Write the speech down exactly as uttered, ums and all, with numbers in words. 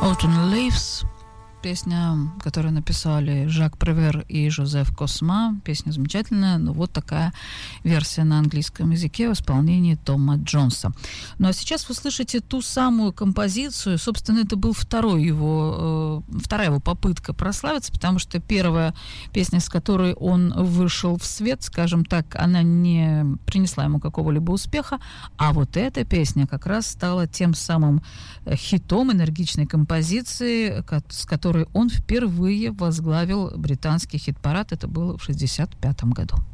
Autumn Leaves. Песня, которую написали Жак Превер и Жозеф Косма. Песня замечательная, но вот такая версия на английском языке в исполнении Тома Джонса. Ну а сейчас вы слышите ту самую композицию. Собственно, это был второй его, э, вторая его попытка прославиться, потому что первая песня, с которой он вышел в свет, скажем так, она не принесла ему какого-либо успеха, а вот эта песня как раз стала тем самым хитом энергичной композиции, с которой он впервые возглавил британский хит-парад. Это было в шестьдесят пятом году.